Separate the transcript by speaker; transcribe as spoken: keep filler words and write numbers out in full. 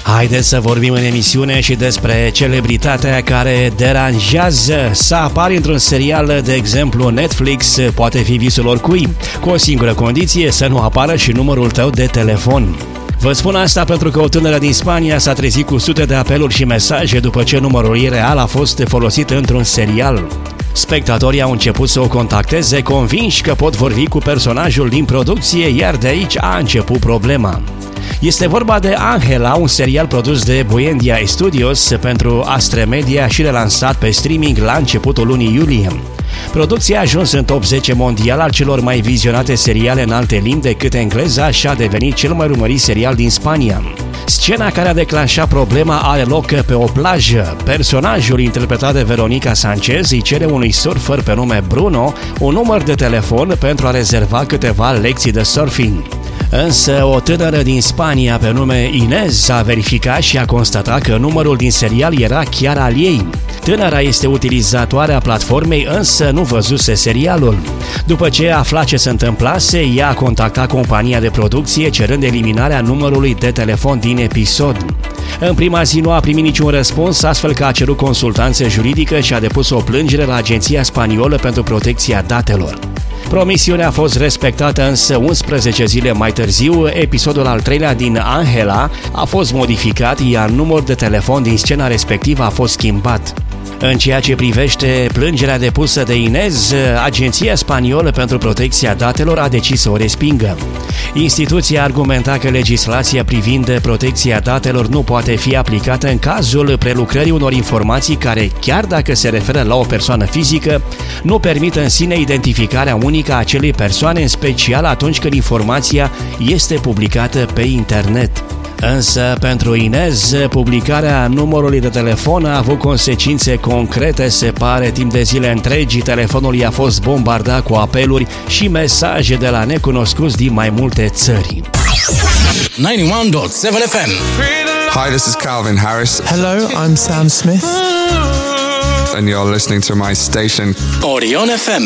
Speaker 1: Haideți să vorbim în emisiune și despre celebritatea care deranjează. Să apari într-un serial, de exemplu Netflix, poate fi visul oricui, cu o singură condiție: să nu apară și numărul tău de telefon. Vă spun asta pentru că o tânără din Spania s-a trezit cu sute de apeluri și mesaje după ce numărul ei real a fost folosit într-un serial. Spectatorii au început să o contacteze, convinși că pot vorbi cu personajul din producție, iar de aici a început problema. Este vorba de Angela, un serial produs de Buendia Studios pentru Astre Media și relansat pe streaming la începutul lunii iulie. Producția a ajuns în top zece mondial al celor mai vizionate seriale în alte limbi decât engleza și a devenit cel mai urmărit serial din Spania. Scena care a declanșat problema are loc pe o plajă. Personajul interpretat de Veronica Sanchez îi cere unui surfer pe nume Bruno un număr de telefon pentru a rezerva câteva lecții de surfing. Însă o tânără din Spania pe nume Inez a verificat și a constatat că numărul din serial era chiar al ei. Tânăra este utilizatoarea platformei, însă nu văzuse serialul. După ce afla ce se întâmplase, ea a contactat compania de producție cerând eliminarea numărului de telefon din episod. În prima zi nu a primit niciun răspuns, astfel că a cerut consultanță juridică și a depus o plângere la Agenția Spaniolă pentru Protecția Datelor. Promisiunea a fost respectată, însă unsprezece zile mai târziu, episodul al treilea din Angela a fost modificat, iar numărul de telefon din scena respectivă a fost schimbat. În ceea ce privește plângerea depusă de Inez, Agenția Spaniolă pentru Protecția Datelor a decis să o respingă. Instituția argumenta că legislația privind protecția datelor nu poate fi aplicată în cazul prelucrării unor informații care, chiar dacă se referă la o persoană fizică, nu permit în sine identificarea unică a acelei persoane, în special atunci când informația este publicată pe internet. Însă, pentru Inez, publicarea numărului de telefon a avut consecințe concrete, se pare. Timp de zile întregi, telefonul i-a fost bombardat cu apeluri și mesaje de la necunoscuți din mai multe țări.
Speaker 2: nouăzeci și unu punct șapte F M.
Speaker 3: Hi, this is Calvin Harris.
Speaker 4: Hello, I'm Sam Smith.
Speaker 3: And you're listening to my station.
Speaker 2: Orion F M.